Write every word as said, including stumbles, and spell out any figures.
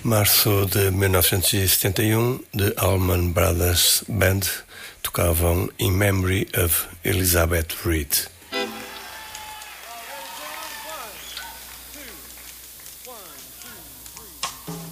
Março de mil novecentos e setenta e um, The Allman Brothers Band tocavam In Memory of Elizabeth Reed.